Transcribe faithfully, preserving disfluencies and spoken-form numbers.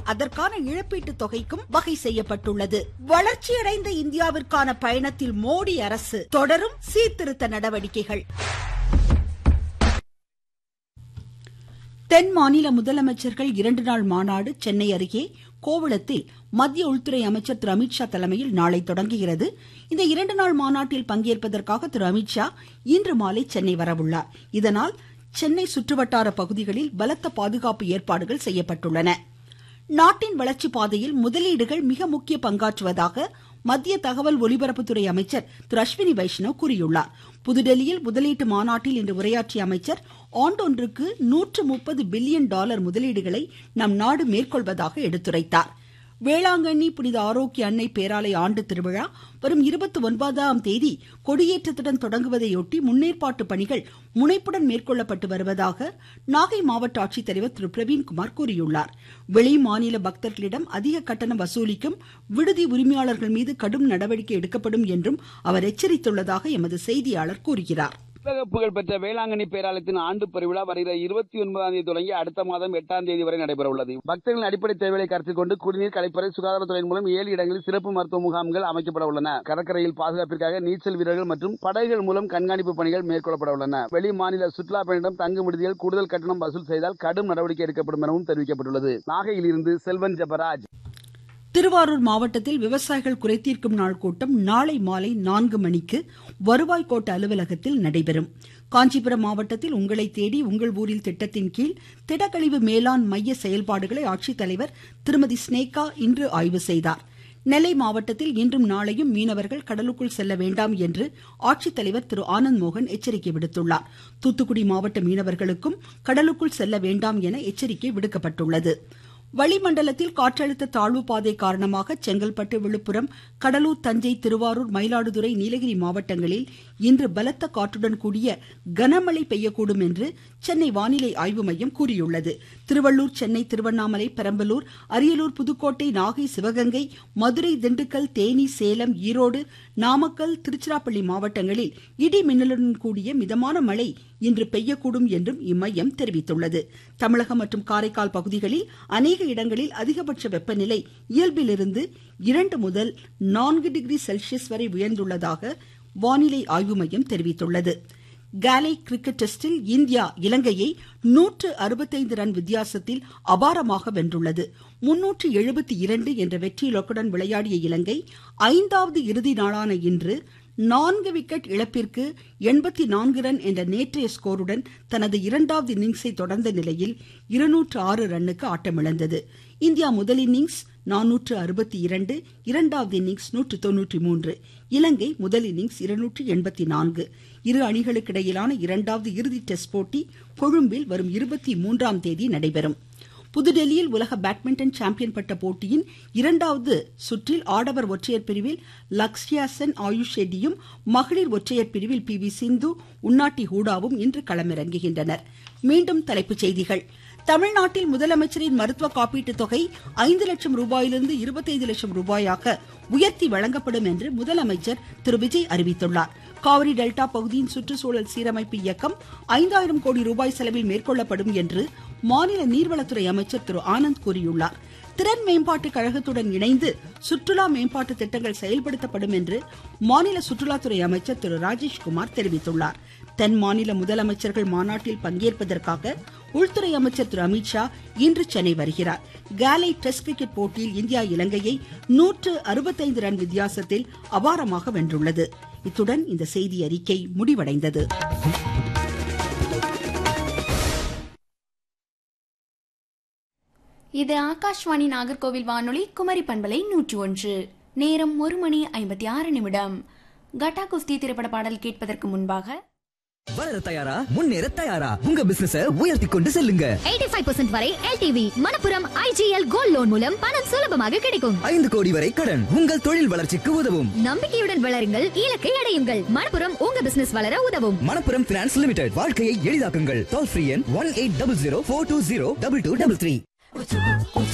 அதற்கான இழப்பீட்டுத் தொகைக்கும் வகை செய்யப்பட்டுள்ளது. வளர்ச்சியடைந்த இந்தியாவிற்கான பயணத்தில் மோடி அரசு தொடரும் சீர்திருத்த நடவடிக்கைகள். தென் மாநில முதலமைச்சர்கள் இரண்டு நாள் மாநாடு சென்னை அருகே கோவளத்தில் மத்திய உள்துறை அமைச்சர் திரு அமித்ஷா தலைமையில் நாளை தொடங்குகிறது. இந்த இரண்டு நாள் மாநாட்டில் பங்கேற்பதற்காக திரு அமித்ஷா இன்று மாலை சென்னை வரவுள்ளார். இதனால் சென்னை சுற்றுவட்டார பகுதிகளில் பலத்த பாதுகாப்பு ஏற்பாடுகள் செய்யப்பட்டுள்ளன. நாட்டின் வளர்ச்சி பாதையில் முதலீடுகள் மிக முக்கிய பங்காற்றுவதாக மத்திய தகவல் ஒலிபரப்புத்துறை அமைச்சர் திரு அஸ்வினி வைஷ்ணவ் கூறியுள்ளார். புதுடெல்லியில் முதலீட்டு மாநாட்டில் இன்று உரையாற்றிய அமைச்சர் ஆண்டொன்றுக்கு நூற்று முப்பது பில்லியன் டாலர் முதலீடுகளை நம் நாடு மேற்கொள்வதாக எடுத்துரைத்தார். வேளாங்கண்ணி புனித ஆரோக்கிய அன்னை பேராலய ஆண்டு திருவிழா வரும் இருபத்தி ஒன்பதாம் தேதி கொடியேற்றத்துடன் தொடங்குவதையொட்டி முன்னேற்பாட்டு பணிகள் முனைப்புடன் மேற்கொள்ளப்பட்டு வருவதாக நாகை மாவட்ட ஆட்சித்தலைவர் திரு பிரவீன்குமார் கூறியுள்ளார். வெளி மாநில பக்தர்களிடம் அதிக கட்டணம் வசூலிக்கும் விடுதி உரிமையாளர்கள் மீது கடும் நடவடிக்கை எடுக்கப்படும் என்றும் அவர் எச்சரித்துள்ளதாக எமது செய்தியாளர் கூறுகிறார். புகழ் பெற்ற வேளாங்கண்ணி பேராலயத்தின் ஆண்டு பெருவிழா வருகிற இருபத்தி ஒன்பதாம் தேதி தொடங்கி அடுத்த மாதம் எட்டாம் தேதி வரை நடைபெற உள்ளது. பக்தர்களின் அடிப்படை தேவைகளை கருத்தில் கொண்டு குடிநீர், கழிப்பறை, சுகாதாரத்துறையின் மூலம் ஏழு இடங்களில் சிறப்பு மருத்துவ முகாம்கள் அமைக்கப்பட உள்ளன. கடற்கரையில் பாதுகாப்பிற்காக நீச்சல் வீரர்கள் மற்றும் படகுகள் மூலம் கண்காணிப்பு பணிகள் மேற்கொள்ளப்பட உள்ளன. வெளி மாநில சுற்றுலா பயணிகளிடம் தங்கும் விடுதியில் கூடுதல் கட்டணம் வசூல் செய்தால் கடும் நடவடிக்கை எடுக்கப்படும் எனவும் தெரிவிக்கப்பட்டுள்ளது. நாகையில் இருந்து செல்வன் ஜெபராஜ். திருவாரூர் மாவட்டத்தில் விவசாயிகள் குறைதீர்க்கும் நாள் கூட்டம் நாளை மாலை நான்கு மணிக்கு வருவாய் கோட்ட அலுவலகத்தில் நடைபெறும். காஞ்சிபுரம் மாவட்டத்தில் உங்களை தேடி உங்கள் ஊரில் திட்டத்தின் கீழ் திடக்கழிவு மேலாண் மைய செயல்பாடுகளை ஆட்சித்தலைவர் திருமதி ஸ்னேகா இன்று ஆய்வு செய்தார். நெல்லை மாவட்டத்தில் இன்றும் நாளையும் மீனவர்கள் கடலுக்குள் செல்ல வேண்டாம் என்று ஆட்சித்தலைவர் திரு ஆனந்த் மோகன் எச்சரிக்கை விடுத்துள்ளார். தூத்துக்குடி மாவட்ட மீனவர்களுக்கும் கடலுக்குள் செல்ல வேண்டாம் என எச்சரிக்கை விடுக்கப்பட்டுள்ளது. வளிமண்டலத்தில் காற்றழுத்த தாழ்வு பாதை காரணமாக செங்கல்பட்டு, விழுப்புரம், கடலூர், தஞ்சை, திருவாரூர், மயிலாடுதுறை, நீலகிரி மாவட்டங்களில் இன்று பலத்த காற்றுடன் கூடிய கனமழை பெய்யக்கூடும் என்று சென்னை வானிலை ஆய்வு மையம் கூறியுள்ளது. திருவள்ளூர், சென்னை, திருவண்ணாமலை, பெரம்பலூர், அரியலூர், புதுக்கோட்டை, நாகை, சிவகங்கை, மதுரை, திண்டுக்கல், தேனி, சேலம், ஈரோடு, நாமக்கல், திருச்சிராப்பள்ளி மாவட்டங்களில் இடி மின்னலுடன் கூடிய மிதமான மழை இன்று பெய்யக்கூடும் என்றும் இம்மையம் தெரிவித்துள்ளது. தமிழகம் மற்றும் காரைக்கால் பகுதிகளில் அநேக இடங்களில் அதிகபட்ச வெப்பநிலை இயல்பிலிருந்து இரண்டு முதல் நான்கு டிகிரி செல்சியஸ் வரை உயர்ந்துள்ளதாக வானிலை ஆய்வு மையம் தெரிவித்துள்ளது. காலை கிரிக்கெட் டெஸ்டில் இந்தியா இலங்கையை நூற்று அறுபத்தைந்து ரன் வித்தியாசத்தில் அபாரமாக வென்றுள்ளது. முன்னூற்று எழுபத்தி இரண்டு என்ற வெற்றி இலக்குடன் விளையாடிய இலங்கை ஐந்தாவது இறுதி நாளான இன்று நான்கு விக்கெட் இழப்பிற்கு எண்பத்தி நான்கு ரன் என்ற நேற்றைய ஸ்கோருடன் தனது இரண்டாவது இன்னிங்ஸை தொடர்ந்த நிலையில் இருநூற்று ஆறு ரன்னுக்கு ஆட்டமிழந்தது. இந்தியா முதல் இன்னிங்ஸ் நானூற்று அறுபத்தி இரண்டு, இரண்டாவது இன்னிங்ஸ் நூற்று தொன்னூற்றி மூன்று. இலங்கை முதல் இன்னிங்ஸ் இருநூற்று எண்பத்தி நான்கு. இரு அணிகளுக்கு இடையிலான இரண்டாவது இறுதி டெஸ்ட் போட்டி கொழும்பில் வரும் இருபத்தி மூன்றாம் தேதி நடைபெறும். புதுடெல்லியில் உலக பேட்மிண்டன் சாம்பியன் பட்ட போட்டியின் இரண்டாவது சுற்றில் ஆடவர் ஒற்றையர் பிரிவில் லக்ஷ்யா சென், ஆயுஷ் ஷெட்டியும், மகளிர் ஒற்றையர் பிரிவில் பி வி சிந்து, உன்னாட்டி ஹூடாவும் இன்று களமிறங்குகின்றனர். மீண்டும் தலைப்புச் செய்திகள். தமிழ்நாட்டில் முதலமைச்சரின் மருத்துவ காப்பீட்டு தொகை ஐந்து லட்சம் ரூபாயிலிருந்து இருபத்தைந்து லட்சம் ரூபாயாக உயர்த்தி வழங்கப்படும் என்று முதலமைச்சர் திரு விஜய் அறிவித்துள்ளார். காவிரி டெல்டா பகுதியின் சுற்றுச்சூழல் சீரமைப்பு இயக்கம் ஐந்தாயிரம் கோடி ரூபாய் செலவில் மேற்கொள்ளப்படும் என்று மாநில நீர்வளத்துறை அமைச்சர் திரு ஆனந்த் கூறியுள்ளார். திறன் மேம்பாட்டு கழகத்துடன் இணைந்து சுற்றுலா மேம்பாட்டு திட்டங்கள் செயல்படுத்தப்படும் என்று மாநில சுற்றுலாத்துறை அமைச்சர் திரு ராஜேஷ்குமார் தெரிவித்துள்ளார். தென் மாநில முதலமைச்சர்கள் மாநாட்டில் பங்கேற்பதற்காக உள்துறை அமைச்சர் திரு அமித்ஷா இன்று சென்னை வருகிறார். காலை டெஸ்ட் கிரிக்கெட் போட்டியில் இந்தியா இலங்கையை நூற்று அறுபத்தைந்து ரன் வித்தியாசத்தில் அபாரமாக வென்றுள்ளது. இத்துடன் இந்த செய்தி அறிக்கை முடிவடைந்தது. இது ஆகாஷ்வாணி நாகர்கோவில் வானொலி குமரி பண்பலை நூற்றி ஒன்று. நேரம் ஒரு மணி ஐம்பத்தி ஆறு நிமிடம். கட்டா குஸ்தி திரைப்பட பாடல் கேட்பதற்கு முன்பாக வளர தயாரா, முன்னேற தயாரா, உங்க பிசினஸ உயர்த்தி கொண்டு செல்லுங்க. எண்பத்தி ஐந்து சதவீதம் வரை L T V Manappuram I G L gold loan மூலம் பணம் சுலபமாக கிடைக்கும். ஐந்து கோடி வரை கடன் உங்கள் தொழில் வளர்ச்சிக்கு உதவும். நம்பிக்கையுடன் வளருங்கள், இலக்கை அடையுங்கள். மணப்புரம் உங்க பிசினஸ் வளர உதவும். மணப்புரம் பினான்ஸ் லிமிடெட், வாழ்க்கையை எளிதாக்குங்கள். டோல் ஃப்ரீ எண் one eight double zero four two zero double two double three.